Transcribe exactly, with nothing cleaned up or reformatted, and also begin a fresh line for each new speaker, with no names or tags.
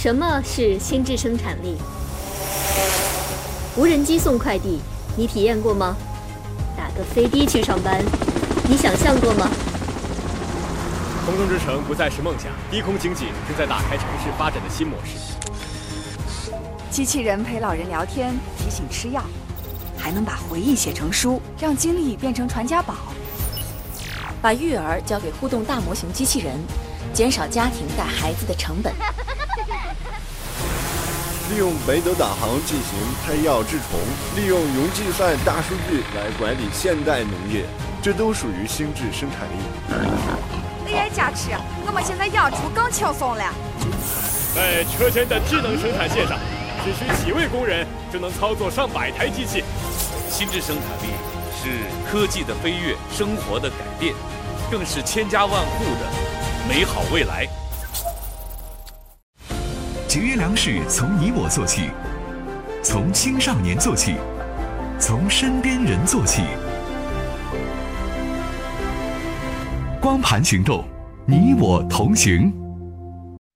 什么是心智生产力？无人机送快递，你体验过吗？打个飞的去上班，你想象过吗？
空中之城不再是梦想，低空经济正在打开城市发展的新模式。
机器人陪老人聊天，提醒吃药，还能把回忆写成书，让经历变成传家宝。
把育儿交给互动大模型机器人，减少家庭带孩子的成本。
利用北斗导航进行配药治虫，利用云计算大数据来管理现代农业，这都属于心智生产力。
A I 加持，我们现在养猪更轻松了。
在车间的智能生产线上，只需几位工人就能操作上百台机器。
心智生产力是科技的飞跃，生活的改变，更是千家万户的美好未来。
节约粮食从你我做起，从青少年做起，从身边人做起。光盘行动，你我同行。